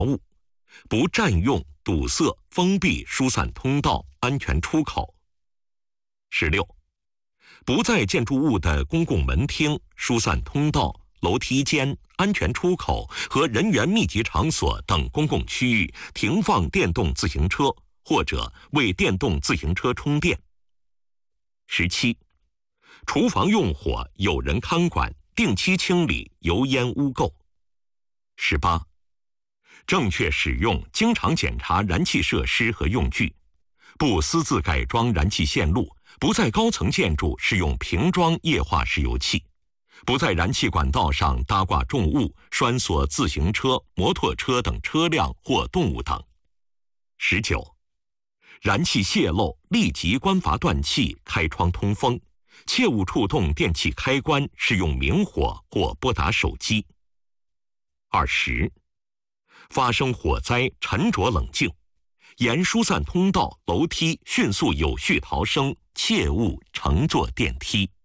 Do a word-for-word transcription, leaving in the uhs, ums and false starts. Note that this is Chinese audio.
物，不占用、堵塞、封闭疏散通道、安全出口。十六，不在建筑物的公共门厅、疏散通道、楼梯间、安全出口和人员密集场所等公共区域停放电动自行车，或者为电动自行车充电。十七，厨房用火有人看管，定期清理油烟污垢。十八，正确使用、经常检查燃气设施和用具，不私自改装燃气线路，不在高层建筑使用瓶装液化石油气，不在燃气管道上搭挂重物、拴锁自行车、摩托车等车辆或动物等。十九，燃气泄漏立即关阀断气、开窗通风，切勿触动电器开关，使用明火或拨打手机。二十，发生火灾沉着冷静，沿疏散通道、楼梯迅速有序逃生，切勿乘坐电梯。